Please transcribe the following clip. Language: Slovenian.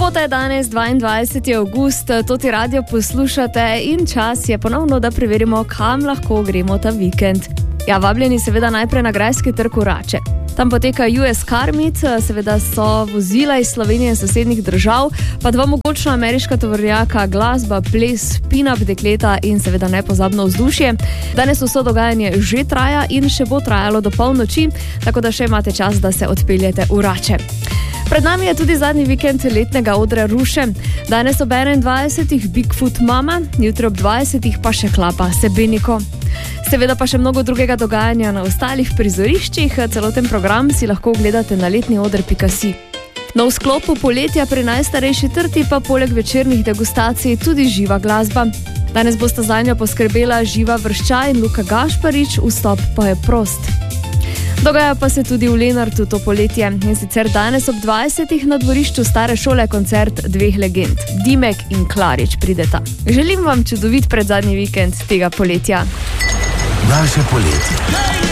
Sobota je danes, 22. avgust, Toti radio poslušate in čas je ponovno, da preverimo, kam lahko gremo ta vikend. Ja, vabljeni seveda najprej na grajski trg v Rače. Tam poteka US Car Meet, seveda so vozila iz Slovenije in sosednjih držav, pa dva mogočna ameriška tovornjaka, glasba, ples, pin-up dekleta in seveda nepozabno vzdušje. Danes vso dogajanje že traja in še bo trajalo do polnoči, tako da še imate čas, da se odpeljete v Rače. Pred nami je tudi zadnji vikend letnega odra Ruše. Danes ob 21. Bigfoot Mama, jutri ob 20. pa še klapa Sebeniko. Seveda pa še mnogo drugega dogajanja na ostalih prizoriščih, celoten program si lahko ogledate na letniodr.si. No, v sklopu poletja pri najstarejši trti pa poleg večernih degustacij tudi živa glasba. Danes bosta zanjo poskrbela Živa Vrščaj in Luka Gašparič, vstop pa je prost. Dogaja pa se tudi v Lenartu to poletje in sicer danes ob 20. na dvorišču stare šole koncert dveh legend, Dimek in Klarič prideta. Želim vam čudovit predzadnji vikend tega poletja. Naše poletje.